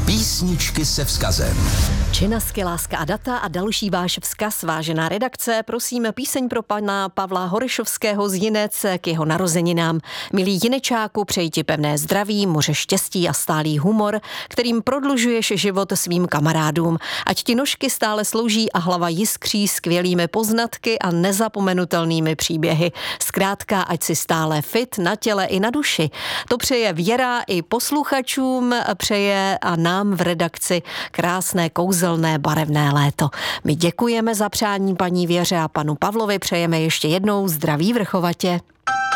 Písničky se vzkazem. Činasky, láska a data a další váš vzkaz, vážená redakce. Prosím píseň pro pana Pavla Horišovského z Jinec k jeho narozeninám. Milý Jinečáku, přeji ti pevné zdraví, moře štěstí a stálý humor, kterým prodlužuješ život svým kamarádům. Ať ti nožky stále slouží a hlava jiskří skvělými poznatky a nezapomenutelnými příběhy. Zkrátka, ať si stále fit na těle i na duši. To přeje Věra i posluchačům, přeje a nám v redakci krásné kouzelné barevné léto. My děkujeme za přání paní Věře a panu Pavlovi, přejeme ještě jednou zdraví vrchovatě.